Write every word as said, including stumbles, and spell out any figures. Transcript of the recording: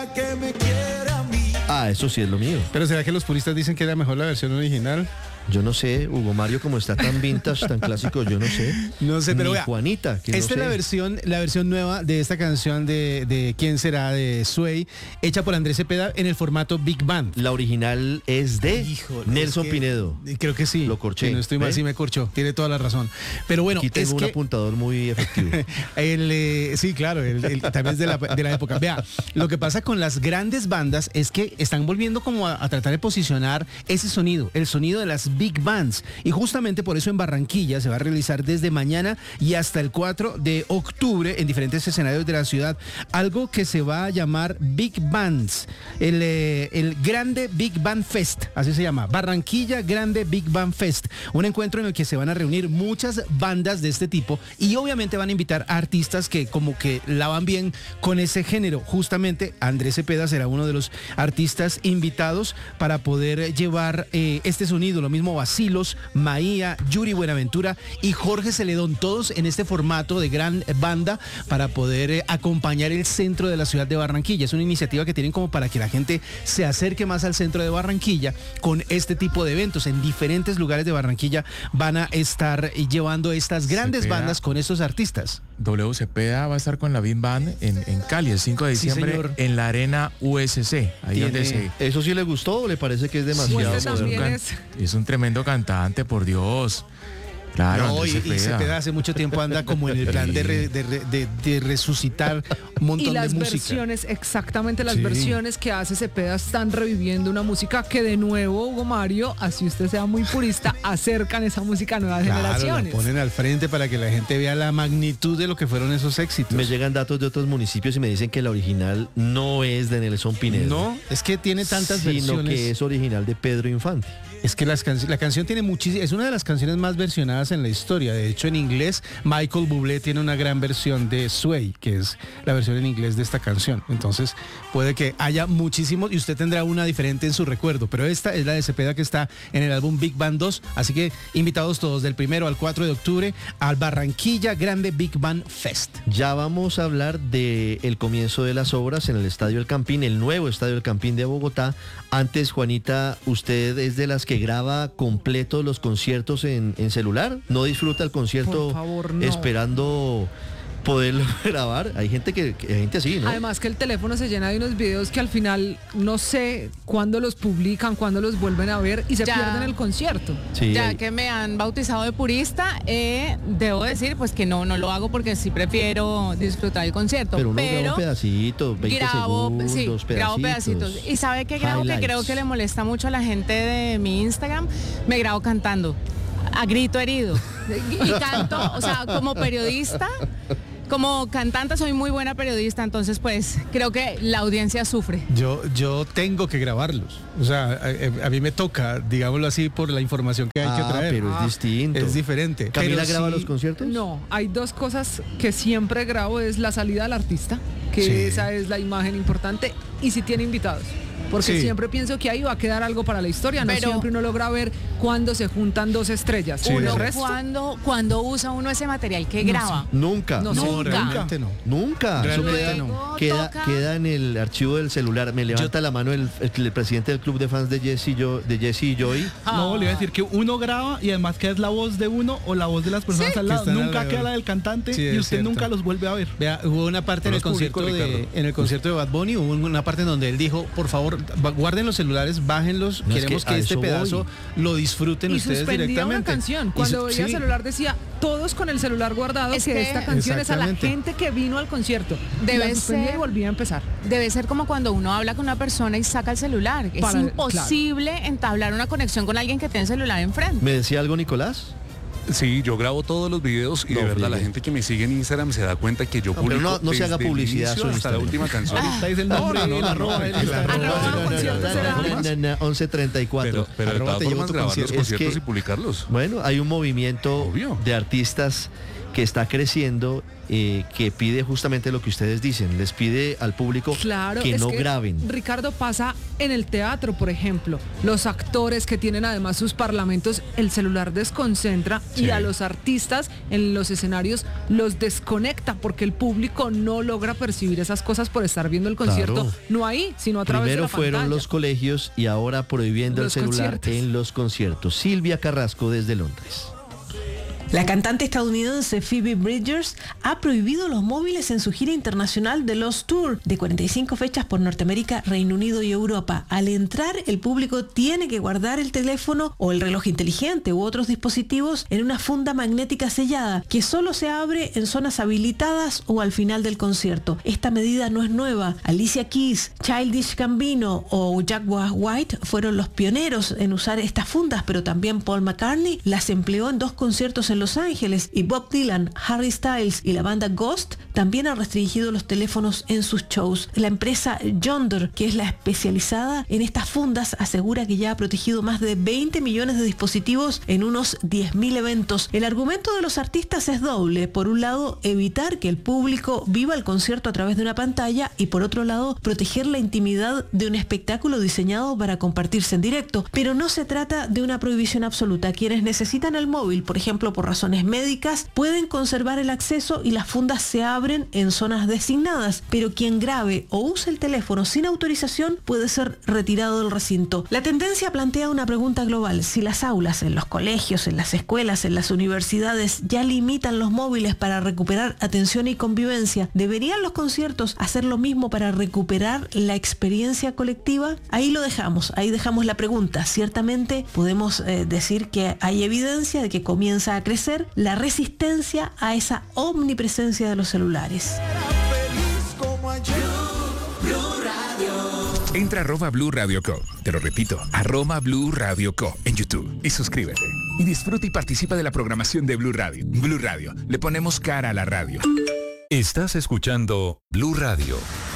Que me quiere a mí. Ah, eso sí es lo mío. Pero ¿será que los puristas dicen que era mejor la versión original? Yo no sé, Hugo Mario, como está tan vintage, tan clásico, yo no sé. No sé, pero Ni vea, Juanita, que esta no es la sé. versión, la versión nueva de esta canción de, de ¿Quién será? De Sway, hecha por Andrés Cepeda en el formato Big Band. La original es de Híjole, Nelson es que- Pinedo. Creo que sí. Lo corché, Si no estoy mal, ¿ve? sí me corchó. Tiene toda la razón. Pero bueno, Aquí tengo es un que apuntador muy efectivo. el, eh, sí, claro, el, el- también es de la, de la época. Vea, lo que pasa con las grandes bandas es que están volviendo como a, a tratar de posicionar ese sonido, el sonido de las big bands. Y justamente por eso en Barranquilla se va a realizar desde mañana y hasta el cuatro de octubre en diferentes escenarios de la ciudad algo que se va a llamar Big Bands, el, eh, el Grande Big Band Fest, así se llama, Barranquilla Grande Big Band Fest, un encuentro en el que se van a reunir muchas bandas de este tipo y obviamente van a invitar a artistas que como que la van bien con ese género. Justamente Andrés Cepeda será uno de los artistas invitados para poder llevar eh, este sonido, lo mismo Bacilos, Maía, Yuri Buenaventura y Jorge Celedón, todos en este formato de gran banda para poder eh, acompañar el centro de la ciudad de Barranquilla. Es una iniciativa que tienen como para que la gente se acerque más al centro de Barranquilla con este tipo de eventos. En diferentes lugares de Barranquilla van a estar eh, llevando estas grandes Cepeda. bandas con estos artistas. W Cepeda va a estar con la Big Band en, en Cali el cinco de Sí, diciembre señor. en la Arena U S C. Ahí Tiene- donde se... ¿Eso sí le gustó o le parece que es demasiado Pues moderno? también can- es- es un tremendo cantante, por Dios. Claro, No, y, Andrés y Cepeda. Cepeda hace mucho tiempo anda como en el plan de, re- de, re- de- de resucitar un montón Y las de música. versiones, exactamente las Sí. versiones que hace Cepeda están reviviendo una música que de nuevo, Hugo Mario, así usted sea muy purista, acercan esa música a nuevas Claro, la generaciones. ponen al frente para que la gente vea la magnitud de lo que fueron esos éxitos. Me llegan datos de otros municipios y me dicen que la original no es de Nelson Pinedo. No, es que tiene tantas sino versiones. que es original de Pedro Infante. Es que las canci- la canción tiene muchísimas, es una de las canciones más versionadas en la historia. De hecho, en inglés, Michael Bublé tiene una gran versión de Sway, que es la versión en inglés de esta canción. Entonces, puede que haya muchísimos y usted tendrá una diferente en su recuerdo. Pero esta es la de Cepeda que está en el álbum Big Band dos. Así que invitados todos del primero al cuatro de octubre al Barranquilla Grande Big Band Fest. Ya vamos a hablar del comienzo de las obras en el Estadio El Campín, el nuevo Estadio El Campín de Bogotá. Antes, Juanita, ¿usted es de las que graba completo los conciertos en, en celular? ¿No disfruta el concierto Por favor, no. esperando poderlo grabar? Hay gente que, que- hay gente así, ¿no? Además que el teléfono se llena de unos videos que al final no sé cuándo los publican, cuándo los vuelven a ver y se Ya. pierden el concierto. Sí, Ya hay- que me han bautizado de purista, eh, debo decir pues que no, no lo hago porque sí prefiero disfrutar el concierto. pero uno graba pero un pedacito, veinte grabo, segundos, sí, pedacitos. grabo pedacitos. Y sabe que grabo que highlights. creo que le molesta mucho a la gente de mi Instagram, me grabo cantando, a grito herido. Y canto, o sea, como periodista. Como cantante soy muy buena periodista, entonces pues creo que la audiencia sufre. Yo, yo tengo que grabarlos. O sea, a, a mí me toca, digámoslo así, por la información que hay que Ah, traer. pero es Ah, distinto. Es diferente. ¿Camila Pero graba sí- los conciertos? No, hay dos cosas que siempre grabo, es la salida del artista, que Sí. esa es la imagen importante, y si tiene invitados. Porque Sí. siempre pienso que ahí va a quedar algo para la historia, no Pero- siempre uno logra ver cuando se juntan dos estrellas. Sí, Uno de el resto- resto, cuando, cuando usa uno ese material que No graba. Nunca. No, No, Nunca. realmente no. Nunca. Eso Realmente queda, no. queda, Toca- queda en el archivo del celular. Me levanta la mano el, el- el presidente del club de fans de Jesse, Yo- de Jesse y Joy. No, le iba a decir que uno graba y además que es la voz de uno o la voz de las personas al Que lado. están Nunca alrededor. queda la del cantante Sí, y es usted cierto. nunca los vuelve a ver. Vea, hubo una parte en No el los publico, concierto de, Ricardo. en el concierto de Bad Bunny, hubo una parte en donde él dijo, por favor, va- guarden los celulares, bájenlos, No, es queremos que que, a este eso pedazo lo disfruten y ustedes suspendía directamente. una canción. Y Cuando su- veía el sí. celular decía, todos con el celular guardado, Es que, que- esta canción es a la Exactamente. gente que vino al concierto. Y Debe la suspendía ser- y volvía a empezar. Debe ser como cuando uno habla con una persona y saca el celular. Es Para- imposible entablar una conexión con alguien que tiene el celular enfrente. ¿Me decía algo, Nicolás? Sí, yo grabo todos los videos y No, de verdad la friegue. gente que me sigue en Instagram se da cuenta que yo No, pero publico no- no se haga desde el publicidad a inicio su hasta la Instagram. última canción. Ahorita dice el nombre, no, no, el no, arroba, no, el no, Instagram. no, Arroba no, no, concierto no, será. no, no, no, no. once treinta y cuatro. Pero, pero de Arroba todas te llevo formas tu grabar los concierto. Es conciertos que- y publicarlos. Bueno, hay un movimiento Obvio. de artistas que está creciendo, eh, que pide justamente lo que ustedes dicen, les pide al público Claro, que es no que, graben. Ricardo, pasa en el teatro, por ejemplo. Los actores que tienen además sus parlamentos, el celular desconcentra Sí. y a los artistas en los escenarios los desconecta porque el público no logra percibir esas cosas por estar viendo el concierto, Claro. no ahí, sino a través Primero de la fueron pantalla. los colegios y ahora prohibiendo Los el celular conciertos. en los conciertos. Silvia Carrasco desde Londres. La cantante estadounidense Phoebe Bridgers ha prohibido los móviles en su gira internacional de Lost Tour de cuarenta y cinco fechas por Norteamérica, Reino Unido y Europa. Al entrar, el público tiene que guardar el teléfono o el reloj inteligente u otros dispositivos en una funda magnética sellada que solo se abre en zonas habilitadas o al final del concierto. Esta medida no es nueva. Alicia Keys, Childish Gambino o Jack White fueron los pioneros en usar estas fundas, pero también Paul McCartney las empleó en dos conciertos en Los Ángeles y Bob Dylan, Harry Styles y la banda Ghost también han restringido los teléfonos en sus shows. La empresa Yonder, que es la especializada en estas fundas, asegura que ya ha protegido más de veinte millones de dispositivos en unos diez mil eventos. El argumento de los artistas es doble. Por un lado, evitar que el público viva el concierto a través de una pantalla y por otro lado, proteger la intimidad de un espectáculo diseñado para compartirse en directo. Pero no se trata de una prohibición absoluta. Quienes necesitan el móvil, por ejemplo, por razones médicas, pueden conservar el acceso y las fundas se abren en zonas designadas, pero quien grabe o use el teléfono sin autorización puede ser retirado del recinto. La tendencia plantea una pregunta global: si las aulas, en los colegios, en las escuelas, en las universidades ya limitan los móviles para recuperar atención y convivencia, ¿deberían los conciertos hacer lo mismo para recuperar la experiencia colectiva? Ahí lo dejamos, ahí dejamos la pregunta. Ciertamente podemos eh, decir que hay evidencia de que comienza a crecer la resistencia a esa omnipresencia de los celulares. feliz como ayer. Entra a arroba Blue Radio Co. Te lo repito, arroba Blue Radio Co. en YouTube y suscríbete. Y disfruta y participa de la programación de Blue Radio. Blue Radio, le ponemos cara a la radio. Estás escuchando Blue Radio,